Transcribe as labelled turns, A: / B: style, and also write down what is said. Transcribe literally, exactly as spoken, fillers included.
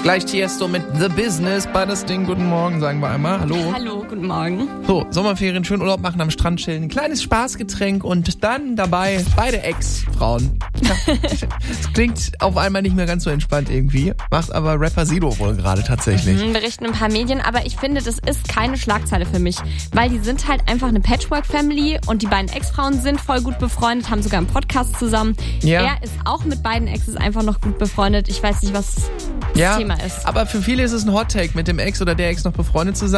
A: Gleich Tiesto mit The Business bei das Ding. Guten Morgen, sagen wir einmal. Hallo.
B: Hallo, guten Morgen.
A: So, Sommerferien, schön Urlaub machen, am Strand chillen, ein kleines Spaßgetränk und dann dabei beide Ex-Frauen. Das klingt auf einmal nicht mehr ganz so entspannt irgendwie, macht aber Rapper Sido wohl gerade tatsächlich.
B: Mhm, berichten ein paar Medien, aber ich finde, das ist keine Schlagzeile für mich, weil die sind halt einfach eine Patchwork-Family und die beiden Ex-Frauen sind voll gut befreundet, haben sogar einen Podcast zusammen.
A: Ja.
B: Er ist auch mit beiden Exes einfach noch gut befreundet. Ich weiß nicht, was das
A: ja,
B: Thema ist.
A: Aber für viele ist es ein Hot-Take, mit dem Ex oder der Ex noch befreundet zu sein.